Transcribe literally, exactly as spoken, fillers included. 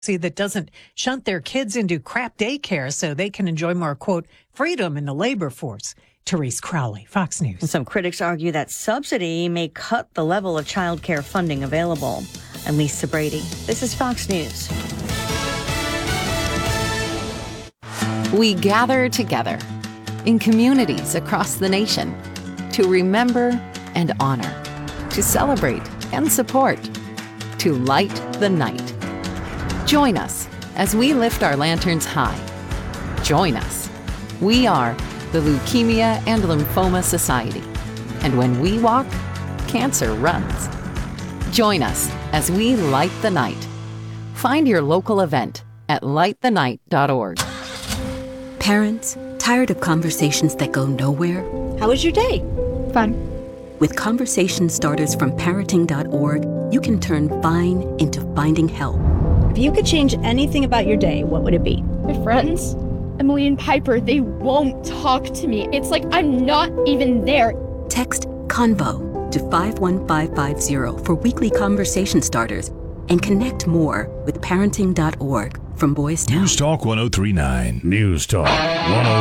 that doesn't shunt their kids into crap daycare so they can enjoy more, quote, freedom in the labor force. Therese Crowley, Fox News. Some critics argue that subsidy may cut the level of child care funding available. I'm Lisa Brady. This is Fox News. We gather together in communities across the nation to remember and honor, to celebrate and support, to light the night. Join us as we lift our lanterns high. Join us. We are the Leukemia and Lymphoma Society. And when we walk, cancer runs. Join us as we light the night. Find your local event at light the night dot org. Parents, tired of conversations that go nowhere? How was your day? Fun. With conversation starters from parenting dot org, you can turn fine into finding help. If you could change anything about your day, what would it be? My friends, Emily and Piper, they won't talk to me. It's like I'm not even there. Text CONVO to five one five five zero for weekly conversation starters and connect more with parenting dot org from Boys Town. News Talk one oh three point nine. News Talk one oh three point nine.